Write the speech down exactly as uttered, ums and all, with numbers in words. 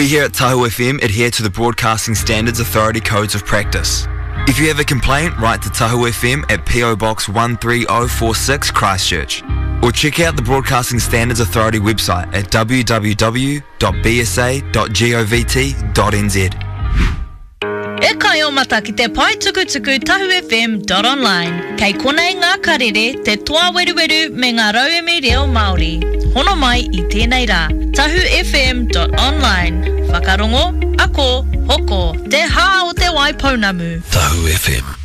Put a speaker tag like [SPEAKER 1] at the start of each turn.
[SPEAKER 1] We here at Tahu F M adhere to the Broadcasting Standards Authority Codes of Practice. If you have a complaint, write to Tahu F M at P O Box one three zero four six Christchurch, or check out the Broadcasting Standards Authority website at w w w dot b s a dot govt dot n z.
[SPEAKER 2] E kai o mata ki te pai tukutuku tahu f m dot online. Kei konei ngā karere, te toa weruweru me ngā rauemi reo Māori. Hono mai i tēnei rā. tahu f m dot online. Whakarongo, ako, hoko, te hā o te waipounamu.
[SPEAKER 3] Tahu F M.